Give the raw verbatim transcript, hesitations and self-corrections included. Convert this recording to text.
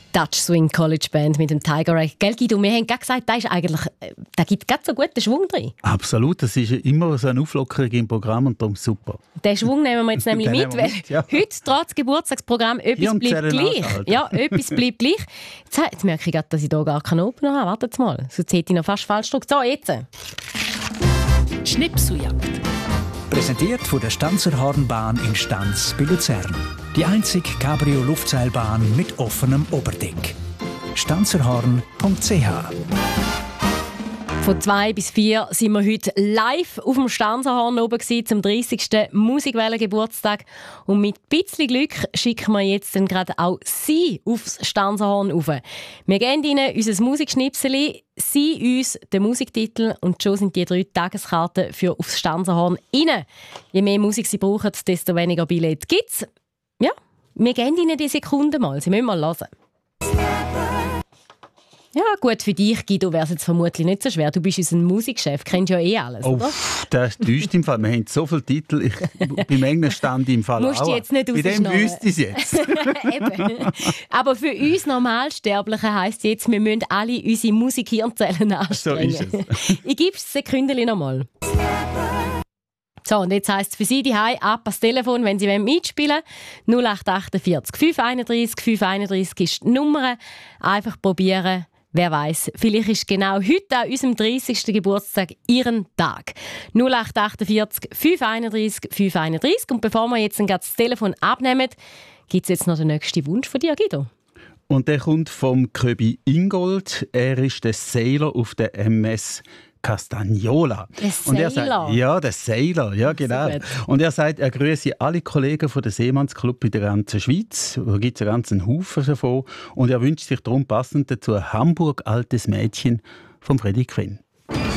Dutch Swing College Band mit dem Tiger Rag. Gell, Guido, wir haben gerade gesagt, da, ist eigentlich, da gibt es so guten Schwung drin. Absolut, das ist immer so eine Auflockerung im Programm und darum super. Den Schwung nehmen wir jetzt nämlich mit, weil mit, ja. heute trotz Geburtstagsprogramm etwas bleibt gleich. Ja, etwas bleibt gleich. Jetzt, jetzt merke ich gerade, dass ich hier gar keinen Opener habe. Wartet mal, sonst hätte ich noch fast falsch gedrückt. So, jetzt. Schnipseljagd. Präsentiert von der Stanzerhornbahn in Stanz bei Luzern. Die einzige Cabrio-Luftseilbahn mit offenem Oberdeck. stanzerhorn punkt c h. Von zwei bis vier sind wir heute live auf dem Stanzerhorn oben gewesen, zum dreißigsten Musikwellen-Geburtstag. Und mit ein bisschen Glück schicken wir jetzt dann gerade auch Sie aufs Stanzerhorn rauf. Wir geben Ihnen unser Musikschnipseli, Sie uns den Musiktitel und schon sind die drei Tageskarten für aufs Stanzerhorn rein. Je mehr Musik Sie brauchen, desto weniger Billett gibt es. Ja, wir geben Ihnen die Sekunden mal. Sie müssen mal hören. Ja, gut, für dich, Guido, wäre es jetzt vermutlich nicht so schwer. Du bist unser Musikchef, kennst ja eh alles, oh, oder? Das täuscht im Fall. Wir haben so viele Titel. Ich, beim Englisch stand im Fall Musst auch. Du jetzt nicht bei dem wüsste ich es jetzt. Eben. Aber für uns Normalsterbliche heisst jetzt, wir müssen alle unsere Musikhirnzellen anstrengen. So ist es. Ich gebe es Sekündchen noch mal. So, und jetzt heisst es für Sie daheim ab ans Telefon, wenn Sie mitspielen wollen. null acht achtundvierzig fünf einunddreißig fünf einunddreißig ist die Nummer. Einfach probieren. Wer weiß, vielleicht ist genau heute an unserem dreißigsten Geburtstag Ihren Tag. null acht achtundvierzig fünf einunddreißig fünf einunddreißig. Und bevor wir jetzt das Telefon abnehmen, gibt es jetzt noch den nächsten Wunsch von dir, Guido. Und der kommt vom Köbi Ingold. Er ist der Sailor auf der M S Castagnola. Der Und er Sailor? sagt, ja, der Sailor, ja genau. So und er sagt, er grüße alle Kollegen von der Seemannsclub in der ganzen Schweiz. Da gibt es einen ganzen Haufen davon. Und er wünscht sich darum passend dazu Hamburg altes Mädchen von Freddy Quinn.